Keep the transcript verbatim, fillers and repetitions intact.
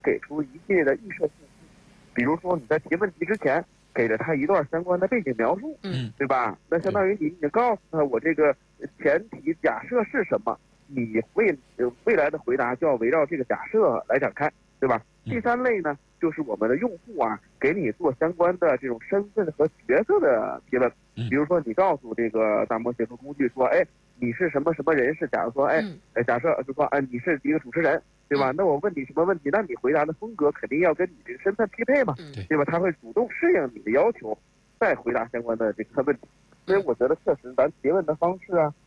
给出一系列的预设信息，比如说你在提问题之前给了他一段相关的背景描述， 嗯， 对吧？那相当于你你告诉他我这个前提假设是什么，你未未来的回答就要围绕这个假设来展开，对吧？第三类呢，就是我们的用户啊，给你做相关的这种身份和角色的提问，比如说你告诉这个大模协作工具说，哎，你是什么什么人士？假如说，哎，假设就说，哎，你是一个主持人，对吧？那我问你什么问题，那你回答的风格肯定要跟你这个身份匹配嘛，对吧？他会主动适应你的要求，再回答相关的这个问题。所以我觉得确实咱提问的方式啊，